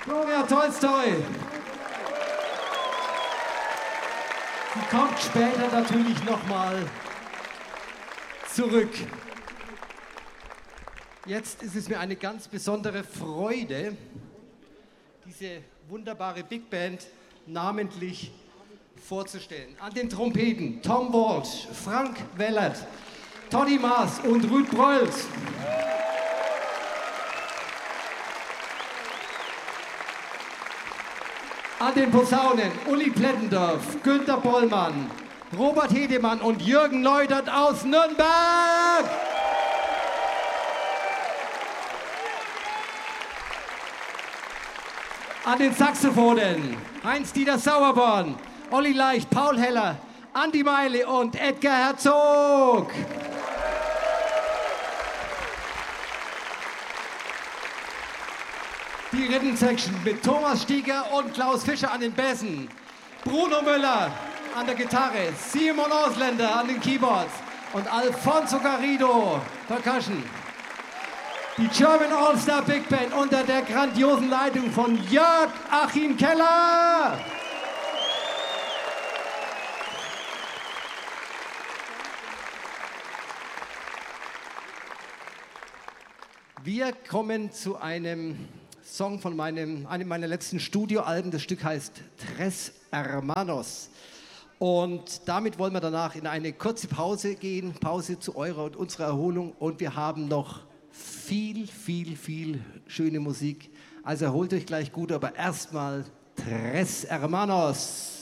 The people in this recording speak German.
Gloria Tolstoi. Sie kommt später natürlich nochmal zurück. Jetzt ist es mir eine ganz besondere Freude, diese wunderbare Big Band namentlich vorzustellen. An den Trompeten Tom Walsh, Frank Wellert, Toddy Maas und Ruud Broyles. An den Posaunen Uli Plettendorf, Günter Bollmann, Robert Hedemann und Jürgen Neudert aus Nürnberg. An den Saxophonen Heinz-Dieter Sauerborn, Olli Leicht, Paul Heller, Andi Meile und Edgar Herzog. Die Rhythm Section mit Thomas Stieger und Klaus Fischer an den Bässen, Bruno Müller an der Gitarre, Simon Ausländer an den Keyboards und Alfonso Garrido Percussion. Die German All-Star Big Band unter der grandiosen Leitung von Jörg Achim Keller. Wir kommen zu einem Song von einem meiner letzten Studioalben. Das Stück heißt Tres Hermanos. Und damit wollen wir danach in eine kurze Pause gehen. Pause zu eurer und unserer Erholung. Und wir haben noch viel schöne Musik. Also erholt euch gleich gut, aber erstmal Tres Hermanos.